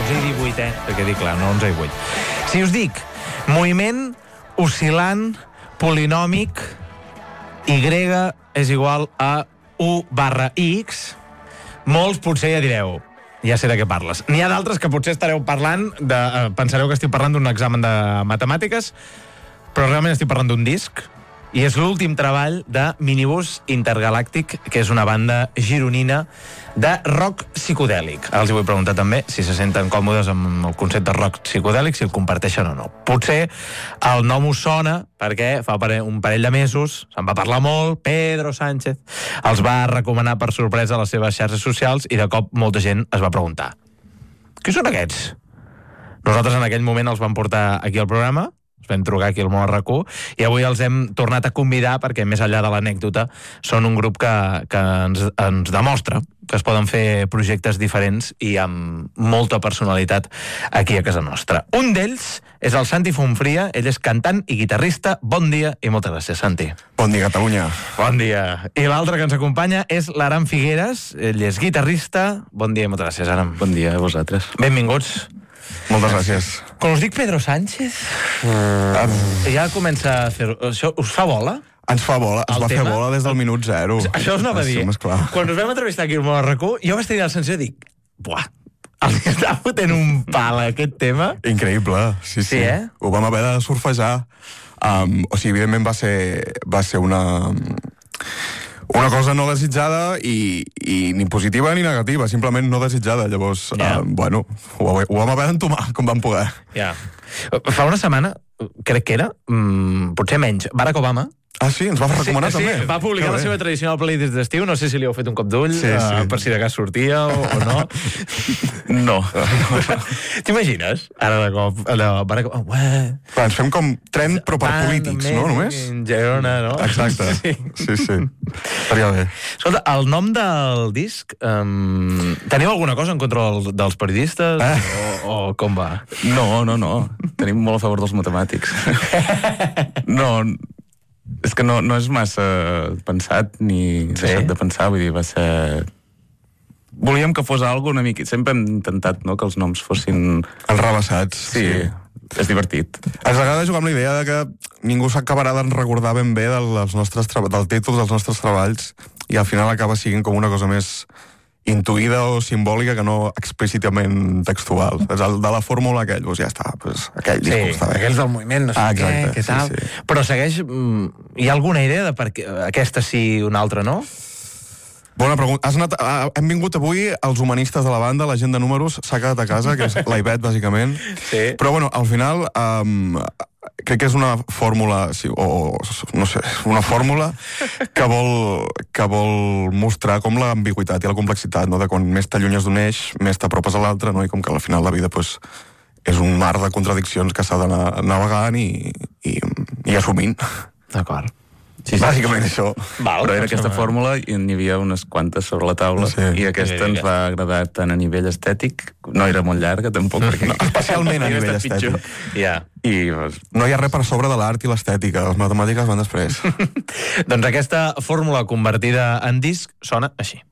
11:18, perquè dic clar, no 11:08. Si us dic moviment oscil·lant polinòmic Y és igual a U/X, molts potser ja direu, ja sé de què parles. N'hi ha d'altres que potser estareu parlant pensareu que estic parlant d'un examen de matemàtiques, però realment estic parlant d'un disc, i és l'últim treball de Minibus Intergalàctic, que és una banda gironina de rock psicodèlic. Ara els vull preguntar també si se senten còmodes amb el concepte rock psicodèlic, si el comparteixen o no. Potser el nom us sona perquè fa un parell de mesos se'n va parlar molt, Pedro Sánchez els va recomanar per sorpresa a les seves xarxes socials i de cop molta gent es va preguntar: qui són aquests? Nosaltres en aquell moment els vam portar aquí al programa, els vam trucar aquí al Món RAC1, i avui els hem tornat a convidar perquè, més enllà de l'anècdota, són un grup que ens demostra que es poden fer projectes diferents i amb molta personalitat aquí a casa nostra. Un d'ells és el Santi Fonfria, ell és cantant i guitarrista. Bon dia i moltes gràcies, Santi. Bon dia, Catalunya. Bon dia. I l'altre que ens acompanya és l'Aram Figueres, ell és guitarrista. Bon dia i moltes gràcies, Aram. Bon dia a vosaltres. Benvinguts. Moltes gràcies. Quan us dic Pedro Sánchez, ja comença a fer... Això us fa bola? Ens fa bola, es va fer bola des del minut 0. Això us anava a dir. Quan us vam entrevistar aquí al Món RAC1, jo vaig tenir la sensació de dir, buah, els està fotent un pal a aquest tema. Increïble, sí. Ho vam haver de surfejar. O sigui, evidentment va ser una cosa no desitjada i ni positiva ni negativa, simplement no desitjada. Llavors, bueno, ho vam haver d'entomar com vam poder. Ja. Fa una setmana, crec que era, potser menys, Barack Obama. Ah, sí? Ens va recomanar també. Sí, va publicar la seva tradicional playlist d'estiu, no sé si li heu fet un cop d'ull, per si de cas sortia o no. No. T'imagines? Ara de cop, Barack Obama... Ens fem com tren, però per polítics, no? Només? Girona, no? Exacte. Sí. Estaria bé. Escolta, el nom del disc... Teniu alguna cosa en contra dels periodistes? O com va? No. Tenim molt a favor dels matemàtics. No, és que no és massa pensat ni deixat de pensar, vull dir, va ser... Volíem que fos alguna una mica... Sempre hem intentat, no?, que els noms fossin... Enrevessats. Sí, és divertit. Ens agrada jugar amb la idea de que ningú s'acabarà de recordar ben bé del títol dels nostres treballs i al final acaba siguent com una cosa més intuïda o simbòlica que no explícitament textual. És el de la fórmula aquell, doncs ja està, aquell discurs està bé. Aquells del moviment, no sé què tal. Sí. Però segueix... Hi ha alguna idea de per què aquesta sí i una altra no? Bona pregunta. Hem vingut avui els humanistes de la banda, la gent de números s'ha quedat a casa, que és l'Ivet, bàsicament. Sí. Però, bueno, al final... crec que és una fórmula, no sé, una fórmula que vol mostrar com l'ambigüitat i la complexitat, no? De quan més t'allunyes d'un eix, més t'apropes a l'altre, no? I com que al final la vida és un mar de contradiccions que s'ha d'anar navegant i assumint. D'acord. Sí. Bàsicament això. Però era aquesta fórmula i n'hi havia unes quantes sobre la taula i aquesta ens va agradar tant a nivell estètic, no era molt llarga tampoc, perquè... Especialment a nivell estètic. I no hi ha res per sobre de l'art i l'estètica, les matemàtiques van després. Doncs aquesta fórmula convertida en disc sona així.